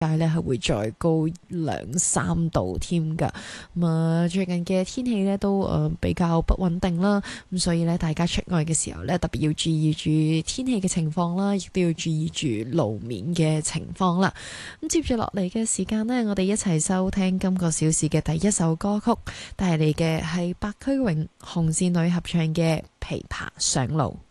界咧係會再高2-3度添㗎。咁啊，最近嘅天氣咧都比較不穩定啦，咁所以咧大家出外嘅時候咧，特別要注意住天氣嘅情況啦，亦都要注意住路面嘅情況啦。咁接住落嚟嘅時間呢，我哋一齊收聽今個小時嘅第一首歌曲，帶嚟嘅係白駒榮紅線女合唱嘅《琵琶上路》。